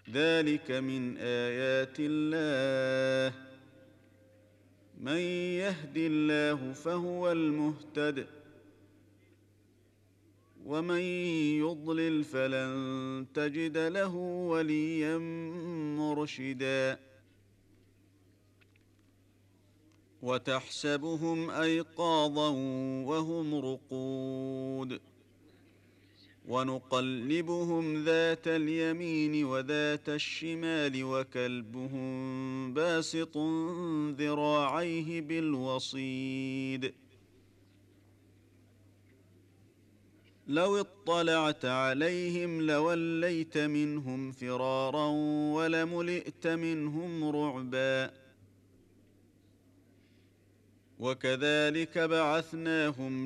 ذلك من آيات الله، من يهد الله فهو المهتد، ومن يضلل فلن تجد له وليا مرشدا. وتحسبهم أيقاظا وهم رقود ونقلبهم ذات اليمين وذات الشمال وكلبهم باسط ذراعيه بالوصيد. لو اطلعت عليهم لوليت منهم فرارا ولملئت منهم رعبا. وكذلك بعثناهم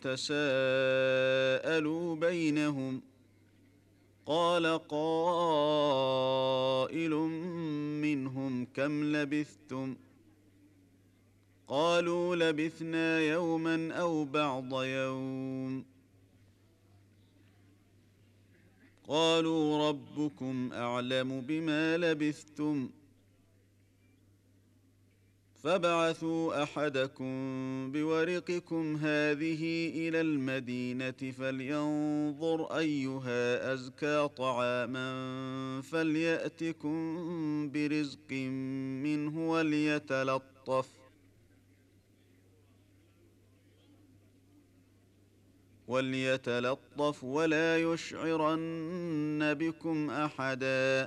ليتساءلوا بينهم، قال قائل منهم كم لبثتم؟ قالوا لبثنا يوما أو بعض يوم. قالوا ربكم أعلم بما لبثتم فابعثوا أحدكم بورقكم هذه إلى المدينة فلينظر أيها أزكى طعاما فليأتكم برزق منه وليتلطف ولا يشعرن بكم أحدا.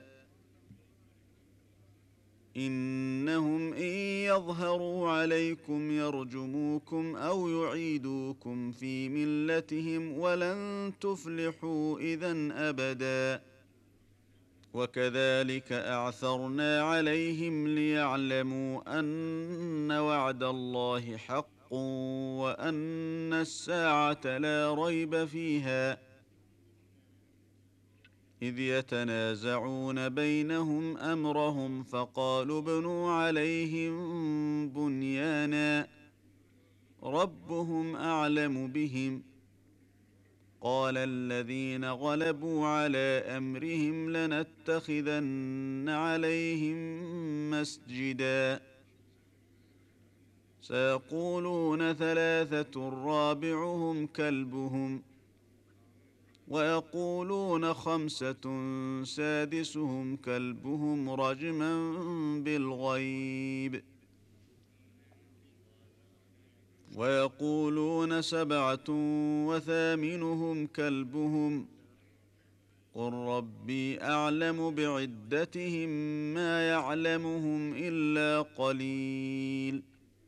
إنهم إن يظهروا عليكم يرجموكم أو يعيدوكم في ملتهم ولن تفلحوا إذن أبدا. وكذلك أعثرنا عليهم ليعلموا أن وعد الله حق وأن الساعة لا ريب فيها، إذ يتنازعون بينهم أمرهم فقالوا ابنوا عليهم بنيانا ربهم أعلم بهم. قال الذين غلبوا على أمرهم لنتخذن عليهم مسجدا. سيقولون ثلاثة رابعهم كلبهم ويقولون خمسة سادسهم كلبهم رجما بالغيب ويقولون سبعة وثامنهم كلبهم قل ربي أعلم بعدتهم ما يعلمهم إلا قليل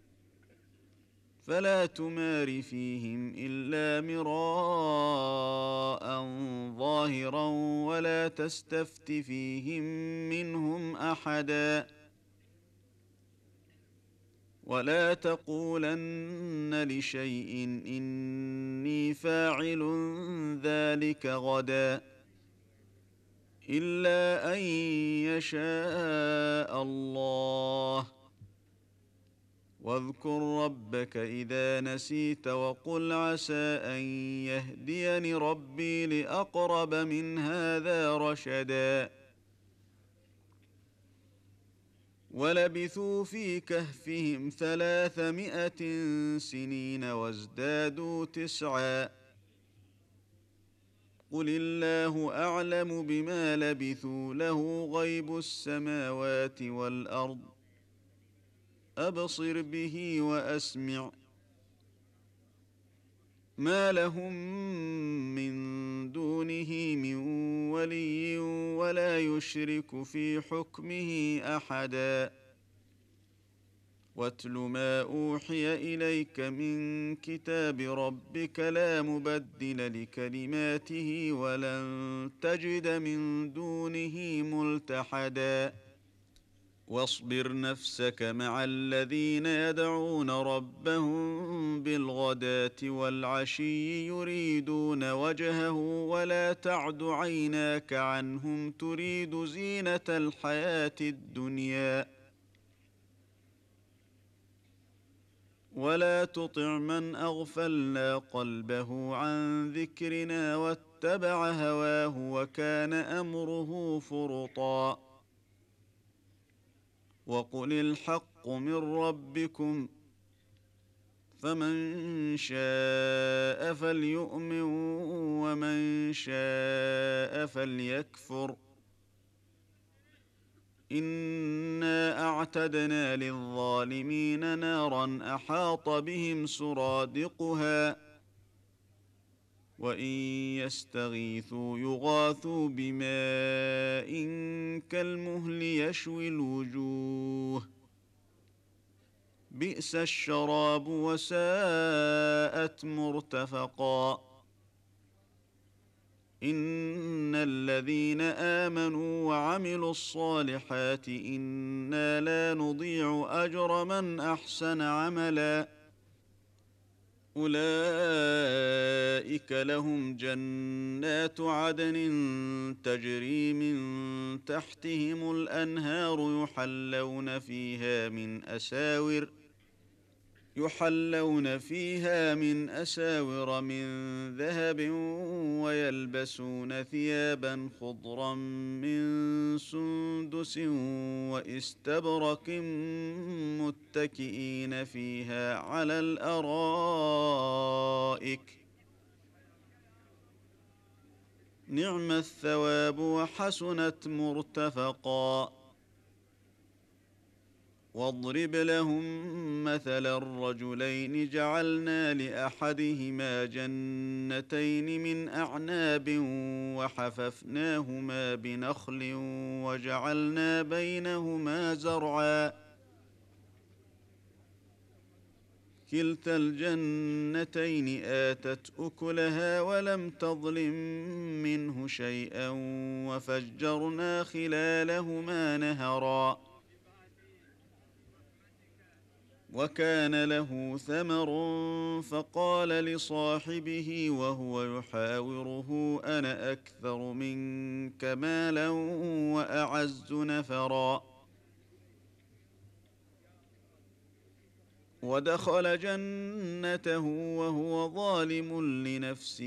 فلا تمار فيهم إلا مراء ظاهرا ولا تستفت فيهم منهم أحدا. ولا تقولن لشيء إني فاعل ذلك غدا إلا أن يشاء الله. واذكر ربك إذا نسيت وقل عسى أن يهديني ربي لأقرب من هذا رشدا. ولبثوا في كهفهم 300 سنين وازدادوا 9 قل الله أعلم بما لبثوا له غيب السماوات والأرض أبصر به وأسمع ما لهم من دونه من ولي ولا يشرك في حكمه أحدا. واتل ما أوحي إليك من كتاب ربك لا مبدل لكلماته ولن تجد من دونه ملتحدا. واصبر نفسك مع الذين يدعون ربهم بالغداة والعشي يريدون وجهه ولا تعد عيناك عنهم تريد زينة الحياة الدنيا ولا تطع من أغفلنا قلبه عن ذكرنا واتبع هواه وكان أمره فرطا. وقل الحق من ربكم فمن شاء فليؤمن ومن شاء فليكفر. إنا أعتدنا للظالمين نارا أحاط بهم سرادقها وإن يستغيثوا يغاثوا بماء كالمهل يشوي الوجوه بئس الشراب وساءت مرتفقا. إن الذين آمنوا وعملوا الصالحات إنا لا نضيع أجر من أحسن عملا. أولئك لهم جنات عدن تجري من تحتهم الأنهار يحلون فيها من أساور من ذهب ويلبسون ثيابا خضرا من سندس واستبرق متكئين فيها على الأرائك نعم الثواب وحسنت مرتفقا. واضرب لهم مثل الرجلين جعلنا لأحدهما جنتين من أعناب وحففناهما بنخل وجعلنا بينهما زرعا كلتا الجنتين آتت أكلها ولم تظلم منه شيئا وفجرنا خلالهما نهرا وكان له ثمر فقال لصاحبه وهو يحاوره أنا أكثر منك مالا وأعز نفرا. ودخل جنته وهو ظالم لنفسه